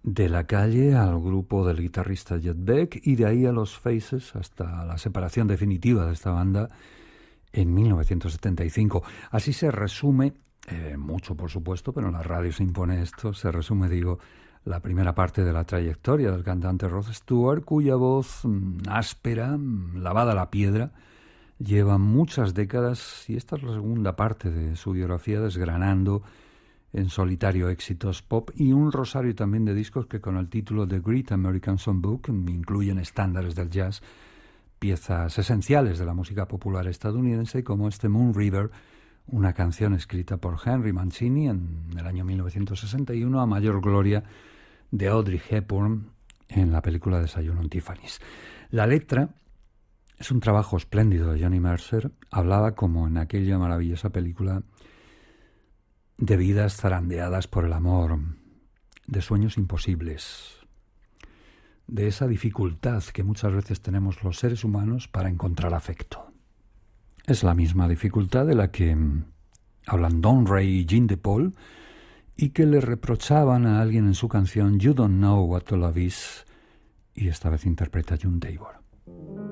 De La Calle al grupo del guitarrista Jet Beck y de ahí a los Faces hasta la separación definitiva de esta banda en 1975. Así se resume, mucho por supuesto, pero en la radio se impone esto, se resume, digo, la primera parte de la trayectoria del cantante Rod Stewart, cuya voz áspera, lavada a la piedra, lleva muchas décadas y esta es la segunda parte de su biografía desgranando en solitario éxitos pop y un rosario también de discos que con el título The Great American Songbook incluyen estándares del jazz, piezas esenciales de la música popular estadounidense como este Moon River, una canción escrita por Henry Mancini en el año 1961 a mayor gloria de Audrey Hepburn en la película Desayuno en Tiffany's. La letra es un trabajo espléndido de Johnny Mercer, hablaba como en aquella maravillosa película de vidas zarandeadas por el amor, de sueños imposibles, de esa dificultad que muchas veces tenemos los seres humanos para encontrar afecto. Es la misma dificultad de la que hablan Don Ray y Jean DePaul y que le reprochaban a alguien en su canción You Don't Know What to Love Is, y esta vez interpreta June Tabor.